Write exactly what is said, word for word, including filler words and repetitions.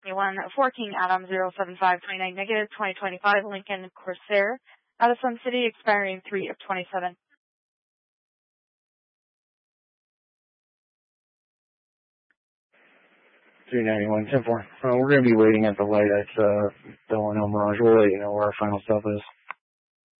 one fourteen Adam zero seven five twenty-nine negative twenty twenty-five Lincoln Corsair out of Sun City expiring three of twenty-seven. three ninety-one, ten four. Uh, we're going to be waiting at the light at uh, Delano Mirage. We'll let you know where our final stop is.